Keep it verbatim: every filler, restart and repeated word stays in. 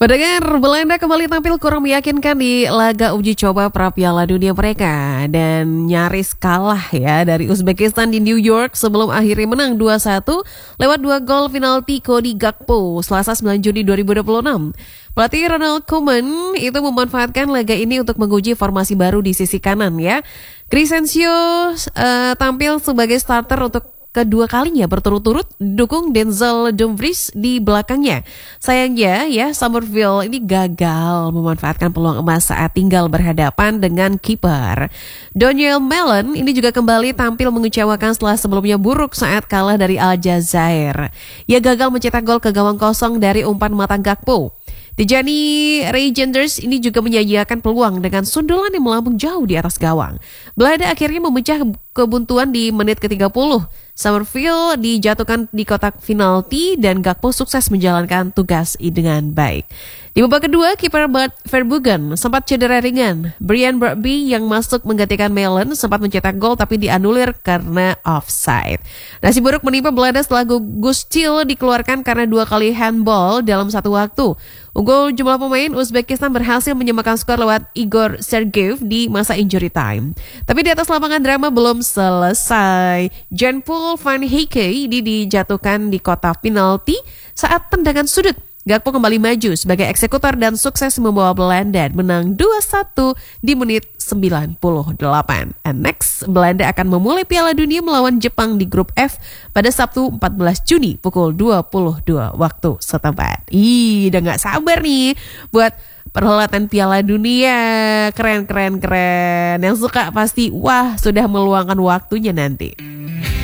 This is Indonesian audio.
Pendengar, Belanda kembali tampil kurang meyakinkan di laga uji coba pra Piala Dunia mereka dan nyaris kalah ya dari Uzbekistan di New York sebelum akhirnya menang dua satu lewat dua gol penalti Cody Gakpo Selasa sembilan Juni dua ribu dua puluh enam. Pelatih Ronald Koeman itu memanfaatkan laga ini untuk menguji formasi baru di sisi kanan ya. Crescencio uh, tampil sebagai starter untuk kedua kalinya berturut-turut dukung Denzel Dumfries di belakangnya. Sayangnya ya Summerville ini gagal memanfaatkan peluang emas saat tinggal berhadapan dengan kiper. Daniel Mellon ini juga kembali tampil mengecewakan setelah sebelumnya buruk saat kalah dari Aljazair. Ia gagal mencetak gol ke gawang kosong dari umpan mata Gakpo. Tijani Reijnders ini juga menyanyiakan peluang dengan sundulan yang melambung jauh di atas gawang. Belanda akhirnya memecah kebuntuan di menit ke tiga puluh. Summerville dijatuhkan di kotak penalti dan Gakpo sukses menjalankan tugas dengan baik. Di babak kedua, kiper Bart Verbruggen sempat cedera ringan. Brian Brøndby yang masuk menggantikan Mellon sempat mencetak gol tapi dianulir karena offside. Nasib buruk menimpa Belanda setelah Gus Til dikeluarkan karena dua kali handball dalam satu waktu. Unggul jumlah pemain, Uzbekistan berhasil menyamakan skor lewat Igor Sergeyev di masa injury time. Tapi di atas lapangan drama belum selesai. Jan-Paul van Heike ini dijatuhkan di kotak penalti saat tendangan sudut. Gakpo kembali maju sebagai eksekutor dan sukses membawa Belanda menang dua satu di menit sembilan puluh delapan. And next, Belanda akan memulai Piala Dunia melawan Jepang di grup F pada Sabtu empat belas Juni pukul dua puluh dua waktu setempat. Ih, udah gak sabar nih buat perhelatan Piala Dunia. Keren, keren, keren. Yang suka pasti, wah, sudah meluangkan waktunya nanti.